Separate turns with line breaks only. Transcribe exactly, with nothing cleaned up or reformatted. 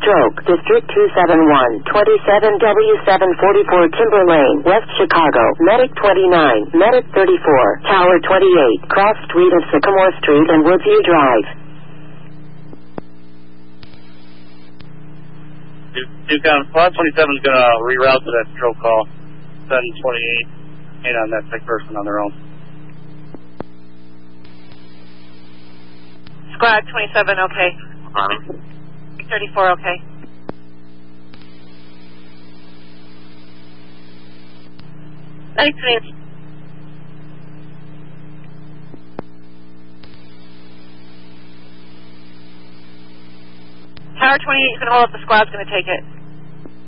stroke, District two seven one, twenty-seven W seven forty-four Timber Lane, West Chicago, Medic twenty-nine, Medic thirty-four, Tower twenty-eight, Cross Street of Sycamore Street and Woodview Drive.
Duke County, Squad twenty-seven is going to reroute to that stroke call. seven twenty-eight, and on that sick person on their own.
Squad twenty-seven, okay.
Um,
thirty-four, okay. Medic twenty-eight. Tower twenty-eight, you can hold up, the squad's going to take it.